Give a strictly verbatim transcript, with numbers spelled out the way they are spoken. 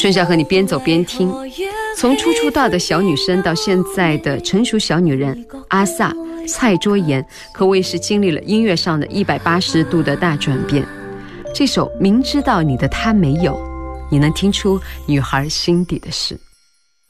春夏和你边走边听，从初出道的小女生到现在的成熟小女人，阿萨、蔡卓妍可谓是经历了音乐上的一百八十度的大转变。这首明知道你的他没有，你能听出女孩心底的事。